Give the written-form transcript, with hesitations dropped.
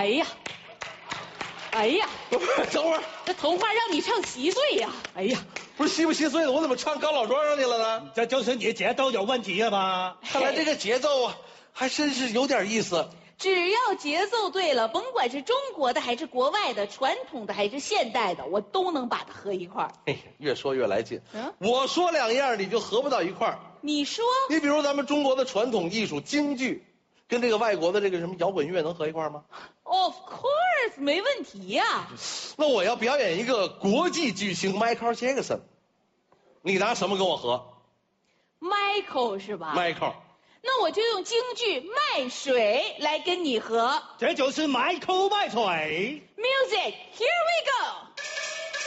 哎呀，哎呀， 等会儿， 这童话让你唱稀碎呀！哎呀， 不是稀不稀碎的，我怎么唱高老庄上去了呢？ 这就是你节奏有问题了吧？ 看来这个节奏啊，还真是有点意思。 只要节奏对了，甭管是中国的还是国外的，传统的还是现代的，我都能把它合一块儿。 哎，越说越来劲。我说两样你就合不到一块儿。 你说？ 你比如咱们中国的传统艺术京剧，跟这个外国的这个什么摇滚乐能合一块儿吗？ Of course， 没问题呀。 那我要表演一个国际巨星 Michael Jackson， 你拿什么跟我合 Michael 是吧 ？Michael， 那我就用京剧《卖水》来跟你合。 这就是Michael 卖水。 Music， here we go。